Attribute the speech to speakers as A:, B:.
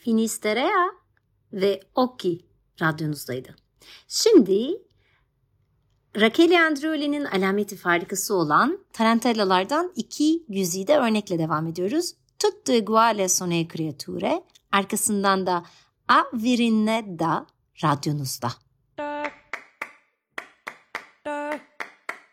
A: Finisterra ve Occhi radyonuzdaydı. Şimdi Rachele Andreoli'nin alameti farikası olan tarantellalardan 2 güzide örnekle devam ediyoruz. Tutto uguale sono le creature, arkasından da A Virinedda radyonuzda.